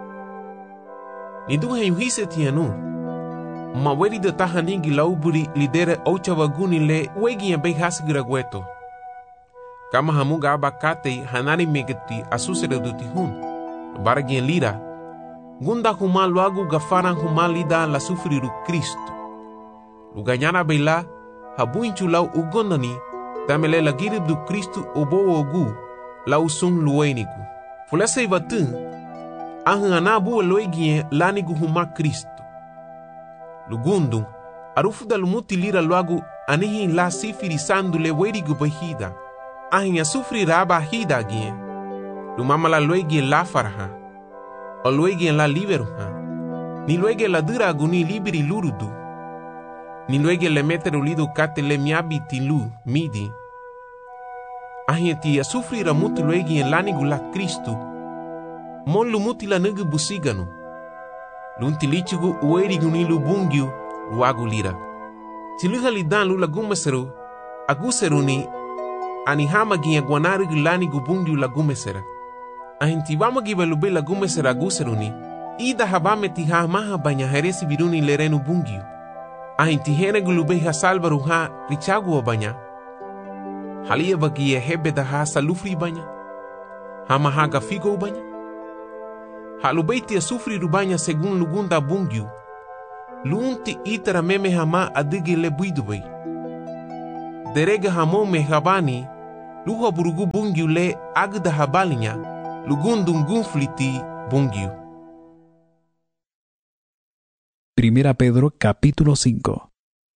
Speaker 6: Nidu hayuhise tianu. Maweri de tahanigi lauburi lidere ochawaguni le wegi ya bei hasigira gueto. Kama hamuga abakate hanari megeti asusere duti hun. Baragien lira. Gunda huma luagu gafaran huma lida la sufriru Kristo. Luganyana beila habuinchu lau ugondani tamele la girib du Kristo obo ogu lau sung luenigu. Fulese ivatun ahanganabu loegien lanigu huma Kristo. Lugundung, arufu da lumuti lira luagu anihi la sifiri sandu le werigu bahida. Ahin ya sufri raba hida gien. Lumama la luegien la farha. O luegien la liberuha. Ni luegien la dura aguni liberi lurudu. Ni luegien le meteru lidu kate le miabi tilu midi. Ahin ti ya sufri ramuti luegien lanigu la Kristu. Mon lumuti la nugu busiganu. Lunti lichugu uweri guni lu bungiu luagu lira. Tiluha lidan lu lagumeseru aguseruni anihama gia guanari gulani gu bungiu lagumesera. Ahintibama giba lube lagumesera aguseruni. Ida habame tiha maha banya heresi biruni lerenu bungiu. Ahintihene gulube ha salvaru ha richagu banya. Halia bagia hebeda ha salufri banya. Hama haga figo banya. Halubeiti sufri rubanya segun lugunda bungiu. Lunti itara meme hama adige le buidubay. derega hamon me habani, luha burugu bungiu le agda habalinya, lugundum gunfliti bungiu.
Speaker 2: Primera Pedro capítulo 5.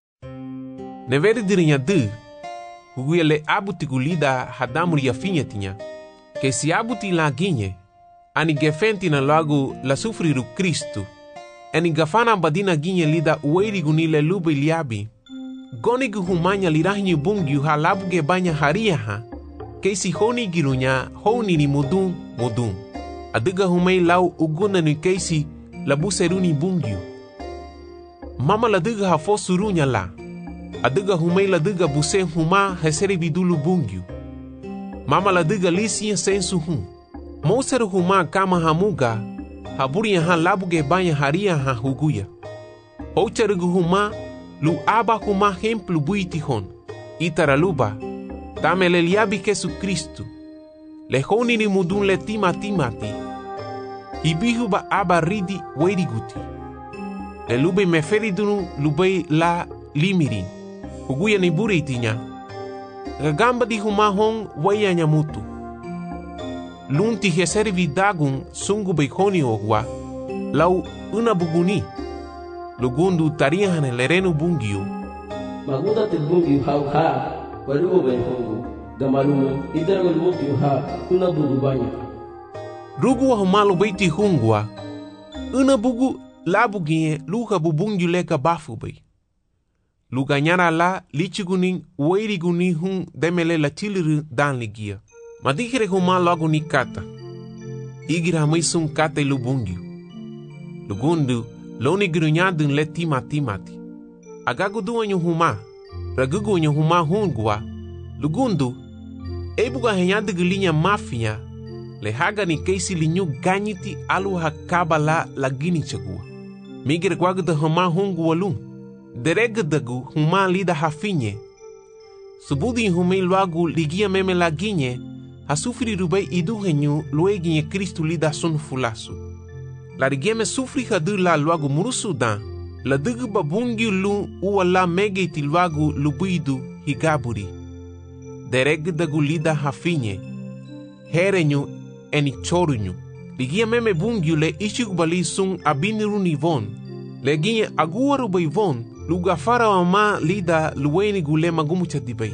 Speaker 6: Neveri dirinya de, huguia le abutigulida hadamuri ya finhetinya, que se abuti la guinhe, ani gefenti na lago la sufriru Cristo, ani gafana badina guinhe lida ueriguni le lube liabi, gonigu humanya lirahinyu bungiu ha labuge banya haria ha, que si honi girunya honi ni mudum, adiga humei lau uguna ni keisi la buseruni bungiu. Mama la diga ha fosurunya la, adiga humei la diga buse huma heseri bidulu bungiu. Mama la diga lisia sensu hum. Moseru huma kama hamuga, haburia ha labuge banya haria ha huguya. Hocherugu huma, lu aba huma hemplu buiti hon. Itaraluba, tamele liabi Jesu Kristu. Le honi ni mudun le timati. Hibihu ba aba ridi weriguti. Le lube meferidunu lube la limirin. Huguya ni buritinya. Gagamba di humahon waya nyamutu. Lunti heseri vidagun sungu beikoni ogwa. Lau una buguni. Lugundu tarihan lerenu bungiu.
Speaker 9: Maguda te bungiu hau ha. Walugo benhongu. Gamalumu idaragol bungiu ha. Una bugu banya.
Speaker 6: Rugu wa humalu beiti hungwa. Una bugu labuginye luha bubungiu leka bafu bei. Luganyara la lichigunin weiriguni hun demele la tiliru dan ligia. Madikere huma logo ni kata. Igira maisun kata lubungiu. Lugundu loni grunyadun le timati. Agagu duanyu huma. Ragugu nyu huma hungwa. Lugundu ebuga henyadigu linya mafia. Le haga ni keisi linyu ganyiti alu hakaba la gini chagua. Migire kwaguda huma hungwa lung. Deregdagu huma lida hafinye. Subudi humei luagu ligia meme la ginye, hasufri rubei iduhenyu lueginye Kristu lida sun fulasu. La rigeme sufri hadu la luagu murusu dan, la dugu babungi lu uwa la megeti luagu lubidu higaburi. Deregdagu lida hafinye, herenyu eni chorunyu. Ligia meme bungi le ishigubali sun abiniru nivon, leginye aguaru beivon, lugafara wa ma lida luweni gule magumu chadibay.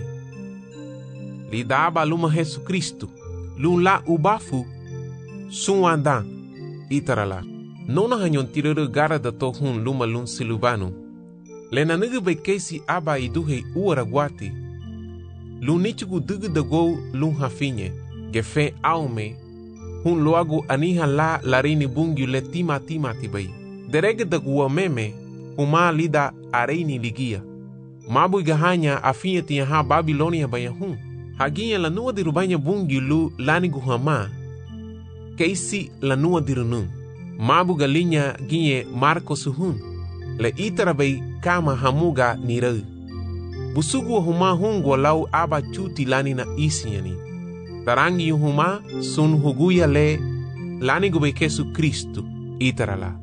Speaker 6: Lida aba luma Jesu Kristu, lula ubafu, sunwandan, itarala. Nona hanyon tiruru gara da tohun luma lun silubanu. Lena nugu bekesi aba iduhe uaraguati. Lunichugu dugu dago lun hafinye, gefe aume, hun luagu aniha la larini bungiu le timati bay. Derege daguwa meme, huma lida areini ligia. Mabu igahanya afinye tiyaha Babilonia bayahun. Haginya lanua dirubanya bungi lu lani guhama. Keisi lanua dirunun. Mabu galinya ginye Marco suhun. Le itarabay kama hamuga nirau. Busugu huma hungwa lau aba chuti lani na isinyani. Tarangi huma sun huguya le lani gube Jesu Kristu itarala.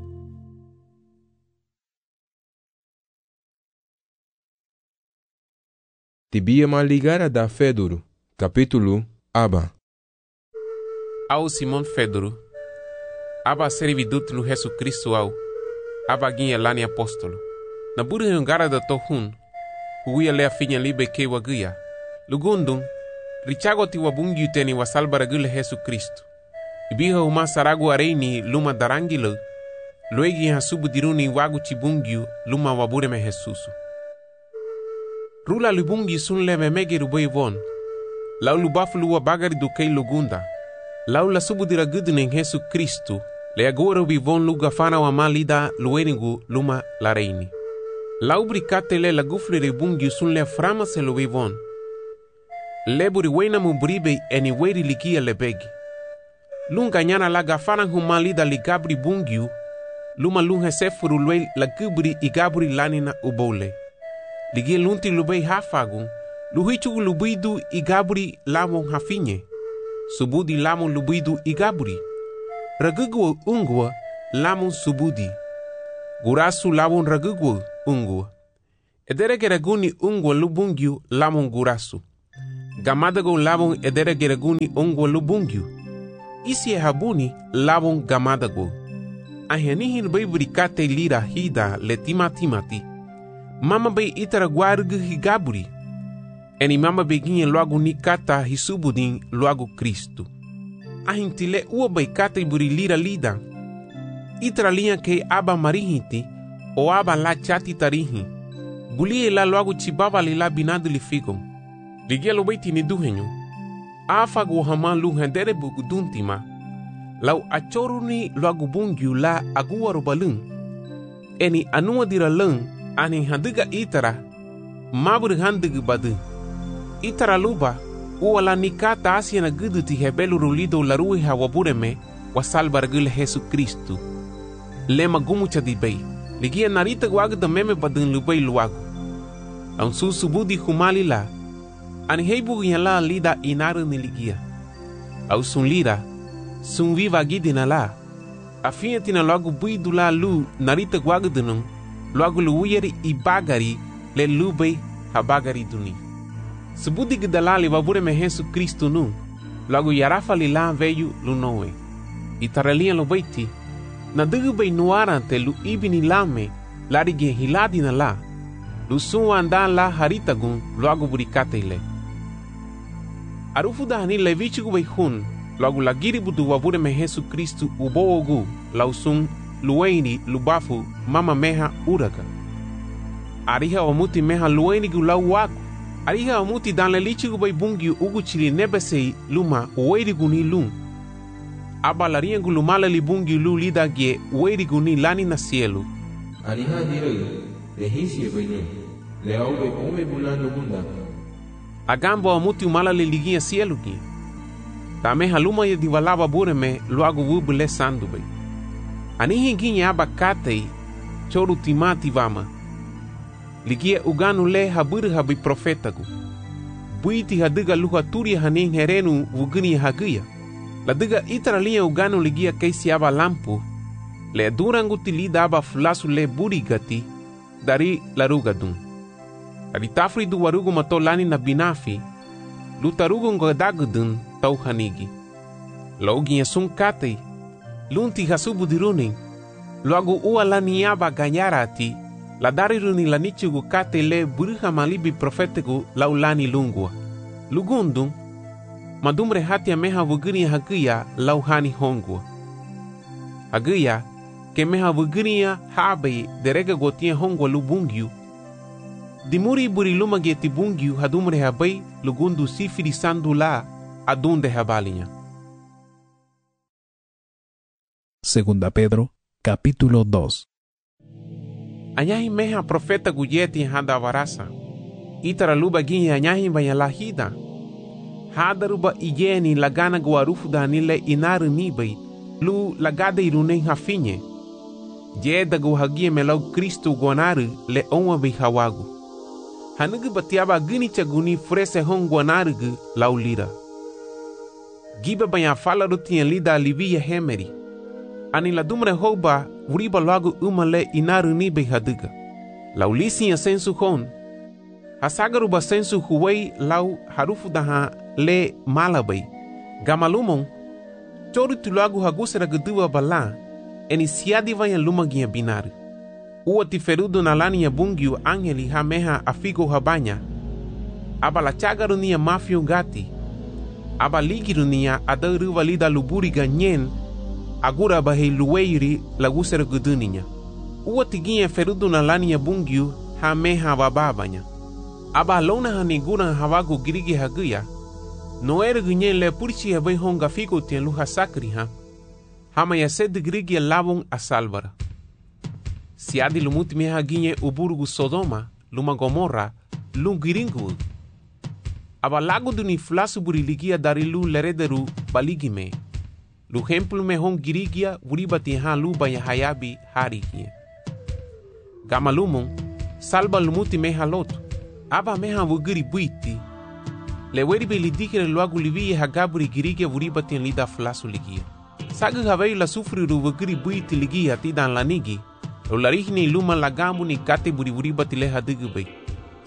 Speaker 7: Tibia maligara da Fedoro, capítulo Aba.
Speaker 6: Au Simon Fedoro, aba servidut lu Jesu Kristu au, aba ginha lani apóstolo. Na buri hungara da tohun, huguia lea finha libe ke waguia. Lugundum, richagoti wabungi uteni wasalbara gule Jesu Kristu. Ibiha uma saragu areini luma darangilo, luegi hasubu diruni wagu chibungiu luma wabureme Jesusu. Rula lubungi sun le memege rubei von. Lau lubafu luwa bagari do kei lugunda. Lau la subu dira gudunen Jesu Kristu. Le agora ubi von luga fana wa malida luenigu luma la reini. Lau bricate le la gufle ribungi sun le frama se lubi von. Le buri wena mubribe eni weri likia le begi. Lunga nyana la gafana humalida ligabri bungiu. Luma lunga sefuru lue la gubri igabri lanina ubole. Ligie lunti lubei hafagun, luhichugu lubidu igaburi lamon hafinye. Subudi lamon lubidu igaburi. Ragugu ungwa lamon subudi. Gurasu lamon ragugu ungwa. edere geraguni ungwa lubungyu lamon gurasu. Gamadago labon edere geraguni ungwa lubungyu. Isi habuni labon gamadago. Ahyanihir bay burikate lira hida le timati. Mama bay itara guargu higaburi. Eni mama beginha logo ni kata hisubudin logo Cristo. Ahintile ua bay kata buri lira lida. Itra linha que aba marihiti o aba la chati tarihi. Bulie la logo chibaba li la binado li figo. Ligia lo baiti ni duhenyo. Afa go hama lu hendere buguduntima. Lau achoruni logo bungyu la agua robalun. Eni anua dira lung ani handiga itara. Mabur handiga badu. Itara luba uala nikata asia na gudu ti hebelu rulido la rui hawabureme wa salvar gul Jesus Cristo. Lema gumucha di bay. Ligia narita guaga da meme badun lubay luago. Ang susubudi humali la. Ani heibu la lida inaru ni ligia. Au sun lira. Sun viva gidina la. Afinha tina logo buidu la lu narita guaga dunung. Logo luuyeri i bagari le lubay habagari duni. Subudi gidalali wabureme Jesus Cristo nu. Logo yarafa li la veio lunoe. Itaralinha lo baiti. Na dugu bay nuarante lu ibini lame larige hiladi na la. Lu sunwa andan la haritagun logo burikate ile. Arufu dahani levichigu bay hun logo lagiri budu wabureme Jesus Cristo uboogu lausun lueni lubafu mama meha uraga. Ariha omuti meha lueni gu lau waku. Ariha omuti dan lelichigu bay bungi ugu chili nebesei luma uweirigu ni lum. Aba lariengu lumala libungi lu lida gie uweirigu ni lani na cielo.
Speaker 7: Ariha direi, lehisi ebeni, leau bay ome bulano bunda.
Speaker 6: Agambo omuti umala liligia cielo gie. Tameha luma ye divalaba bureme luagu wubule sandu bay. Anihi ginye aba katei choru timati vama. Ligia uganu le haburu habi profetagu. Buiti hadiga luha turi hanin herenu wugini hagia. La diga itara linha uganu ligia keisi aba lampu. Le durangu tilida aba fulasu le burigati dari larugadun. Dari tafri du warugu mato lani na binafi. Lutarugu ngodagudun tau hanigi. Loginha sun katei. Lunti hasubu diruning. Logo ua lani aba ganyarati. La dariruni lanichugu kate le buruha malibi profetigu laulani lungua. Lugundung. Madumre hatia meha wugini hagia lauhani hongua. Hagia ke meha wuginia habe derega gotia hongua lubungyu. Dimuri buri luma geti bungyu hadumre habai lugundu sifiri sandu la adunde habalinha.
Speaker 2: Segunda Pedro, capítulo 2.
Speaker 6: Anyahi meha profeta guyeti handa varasa. Itara luba ginha anyahi bayalahida. Hadaruba igeni lagana guarufu danile inaru nibai. Lu lagada iruneng hafinye. Jeda guhagie melau Cristo guanaru le onwa bihawagu. Hanugu batiaba gini chaguni frese hong guanaru gu laulira. Giba banya fala rutian lida livia hemeri. Ani la dumre hoba uriba logo umale inaru nibai haduga. Laulisi ya sensu hon. Hasagaruba sensu huwei lau harufu daha le malabai. Gamalumon, choru tulagu hagusera gedua bala, eni siadi vaya lumagia binari. Ua tiferudo na lani ya bungiu angeli hameha afigo habanya. Aba la chagarunia mafio gati. Aba ligirunia adaruva lida luburi ganyen, agura bahe luweiri lagusera geduninya. Ua tiginha ferudo na lani ya bungiu hameha wababanya. Aba lona hanigura hawagu girigi hagia. No era gunyen le purchi habai honga figo tien luha sakri ha. Hama ya sed grigi labon a salvara. Siadi lumuti meha ginye uburugu Sodoma, luma Gomorra, lungiringu. Aba lago duni flasu buriligia darilu lerederu baligime. Lu hemplu me hong girigia uribati ha luba ya hayabi harigie. Gamalumon, salba lumuti meha lotu. Aba meha wugiri buiti. Le weribe lidikere luagu livie hagaburi girige wuribati en lida flasu ligia. Sagu havei la sufri ru wugiri buiti ligia tidan lanigi. O larihni luma lagamu ni kate buri wuribati le hadugu bay.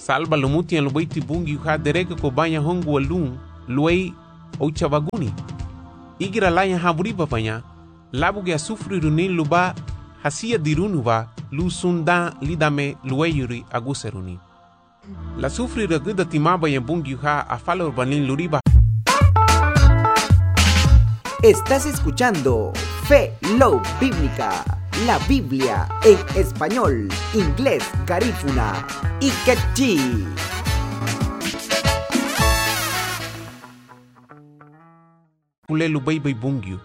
Speaker 6: Salva lo mutian lo baiti bungi ha dereka ko banya hongu alun luei o chavaguni. Igira laya haburiba panya labu ge sufri runin luba hasia dirunuba lu sunda lidame lueyuri aguseruni. La sufri reguda timaba y bungi ha afalo urbanin luriba.
Speaker 10: Estás escuchando Fe Love Bíblica, la Biblia en español, inglés, garífuna y quechí.
Speaker 6: Pule lu baby bungi